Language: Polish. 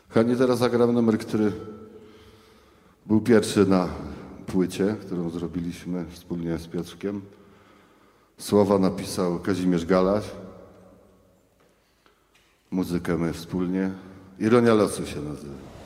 Kochani, teraz zagram numer, który był pierwszy na płycie, którą zrobiliśmy wspólnie z Piotrkiem. Słowa napisał Kazimierz Galaś. Muzykę my wspólnie. Ironia losu się nazywa.